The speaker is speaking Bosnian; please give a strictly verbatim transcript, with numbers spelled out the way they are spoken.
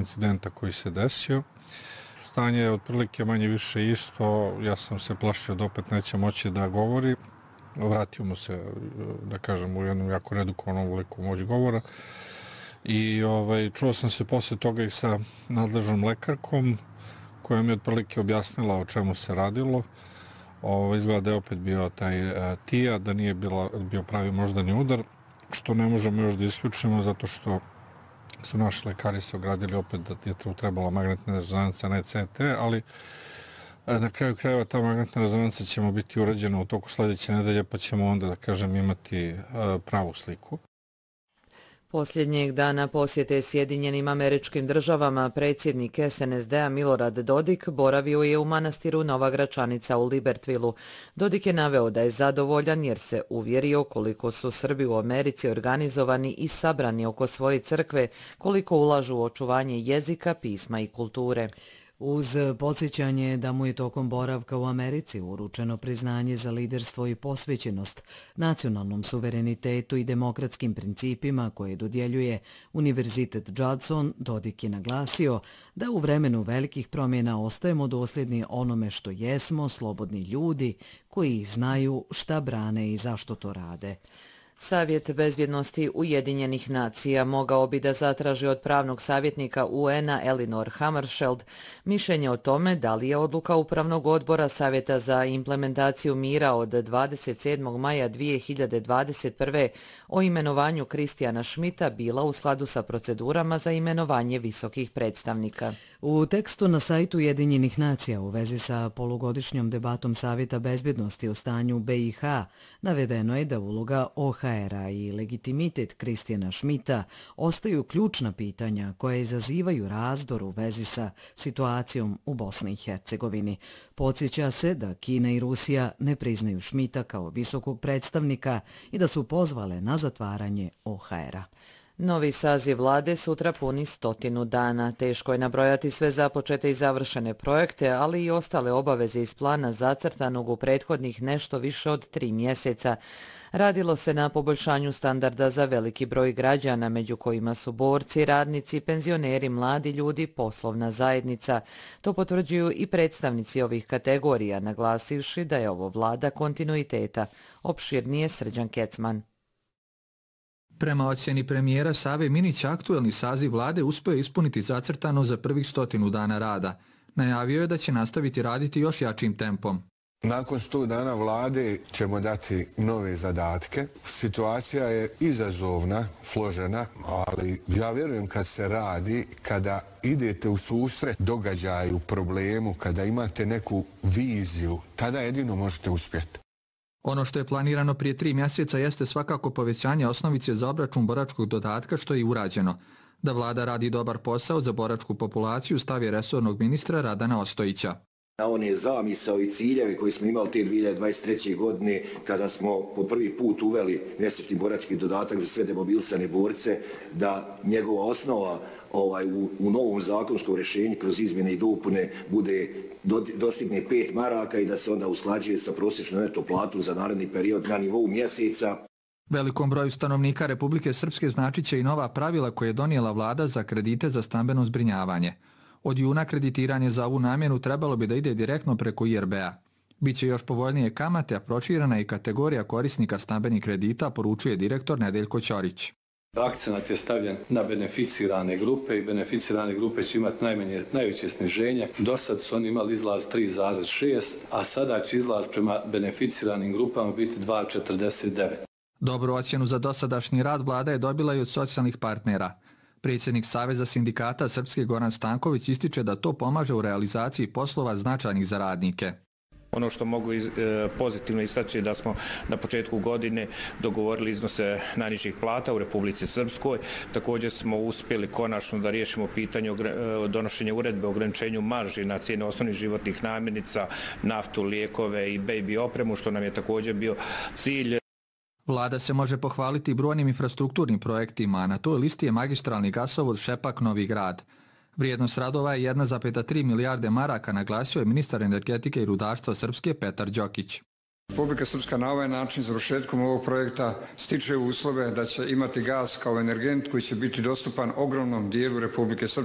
incidenta koji se desio. Stanje je otprilike manje više isto, ja sam se plašio da opet neće moći da govori. Vratio mu se, da kažem, u jednom jako redukovanom veliku moć govora. I ovaj, čuo sam se posle toga i sa nadležnom lekarkom, koja mi je otprilike objasnila o čemu se radilo. Ovo, izgleda da je opet bio taj a, tija, da nije bila, bio pravi moždani udar, što ne možemo još da isključimo zato što su naši lekari se ogradili opet da je trebala magnetna rezonanca, ne C T, ali a, na kraju krajeva ta magnetna rezonanca ćemo biti urađena u toku sljedeće nedelje, pa ćemo onda, da kažem, imati a, pravu sliku. Posljednjeg dana posjete Sjedinjenim Američkim Državama predsjednik S N S D-a Milorad Dodik boravio je u manastiru Nova Gračanica u Libertvilu. Dodik je naveo da je zadovoljan jer se uvjerio koliko su Srbi u Americi organizovani i sabrani oko svoje crkve, koliko ulažu u očuvanje jezika, pisma i kulture. Uz podsjećanje da mu je tokom boravka u Americi uručeno priznanje za liderstvo i posvećenost nacionalnom suverenitetu i demokratskim principima koje dodjeljuje Univerzitet Judson, Dodik je naglasio da u vremenu velikih promjena ostajemo dosljedni onome što jesmo, slobodni ljudi koji znaju šta brane i zašto to rade. Savjet bezbjednosti Ujedinjenih nacija mogao bi da zatraži od pravnog savjetnika U N-a Elinor Hammarskjöld mišljenje o tome da li je odluka Upravnog odbora Savjeta za implementaciju mira od dvadeset sedmog maja dvije hiljade dvadeset prve. o imenovanju Kristijana Schmidta bila u skladu sa procedurama za imenovanje visokih predstavnika. U tekstu na sajtu Ujedinjenih nacija u vezi sa polugodišnjom debatom Savjeta bezbjednosti o stanju B i H navedeno je da uloga O H R-a i legitimitet Kristijana Schmidta ostaju ključna pitanja koje izazivaju razdor u vezi sa situacijom u Bosni i Hercegovini. Podsjeća se da Kina i Rusija ne priznaju Schmidta kao visokog predstavnika i da su pozvale na zatvaranje O H R-a. Novi saziv vlade sutra puni stotinu dana. Teško je nabrojati sve započete i završene projekte, ali i ostale obaveze iz plana zacrtanog u prethodnih nešto više od tri mjeseca. Radilo se na poboljšanju standarda za veliki broj građana, među kojima su borci, radnici, penzioneri, mladi ljudi, poslovna zajednica. To potvrđuju i predstavnici ovih kategorija, naglasivši da je ovo vlada kontinuiteta. Opširnije Srđan Kecman. Prema ocjeni premijera Save Minića, aktuelni saziv vlade uspio je ispuniti zacrtano za prvih stotinu dana rada. Najavio je da će nastaviti raditi još jačim tempom. Nakon sto dana vlade ćemo dati nove zadatke. Situacija je izazovna, složena, ali ja vjerujem kad se radi, kada idete u susret događaju, problemu, kada imate neku viziju, tada jedino možete uspjeti. Ono što je planirano prije tri mjeseca jeste svakako povećanje osnovice za obračun boračkog dodatka, što je i urađeno. Da vlada radi dobar posao za boračku populaciju stav je resornog ministra Radana Ostojića. Na one zamisao i ciljeve koje smo imali te dvije hiljade dvadeset treće. godine kada smo po prvi put uveli mjesečni borački dodatak za sve demobilisane borce, da njegova osnova ovaj, u, u novom zakonskom rješenju kroz izmjene i dopune bude do, dostigne pet maraka i da se onda usklađuje sa prosječnom neto platom za naredni period na nivou mjeseca. Velikom broju stanovnika Republike Srpske značit će i nova pravila koje je donijela vlada za kredite za stambeno zbrinjavanje. Od juna kreditiranje za ovu namjenu trebalo bi da ide direktno preko I R B-a. Biće još povoljnije kamate, a proširena je i kategorija korisnika stambenih kredita, poručuje direktor Nedeljko Ćorić. Akcenat je stavljen na beneficirane grupe i beneficirane grupe će imati najmanje, najveće sniženje. Do sad su oni imali izlaz tri zarez šest, a sada će izlaz prema beneficiranim grupama biti dva zarez četrdeset devet. Dobru ocjenu za dosadašnji rad vlada je dobila i od socijalnih partnera. Predsjednik Saveza sindikata Srpske Goran Stanković ističe da to pomaže u realizaciji poslova značajnih za radnike. Ono što mogu iz, e, pozitivno istaći da smo na početku godine dogovorili iznose najnižih plata u Republici Srpskoj. Također smo uspjeli konačno da riješimo pitanje e, donošenja uredbe o ograničenju marži na cijene osnovnih životnih namirnica, naftu, lijekove i baby opremu, što nam je također bio cilj. Vlada se može pohvaliti brojnim infrastrukturnim projektima, a na toj listi je magistralni gasovod Šepak-Novi Grad. Vrijednost radova je jedna zarez tri milijarde maraka, naglasio je ministar energetike i rudarstva Srpske Petar Đokić. Republika Srpska na ovaj način završetkom ovog projekta stiče uslove da će imati gas kao energent koji će biti dostupan ogromnom dijelu Republike Srpske.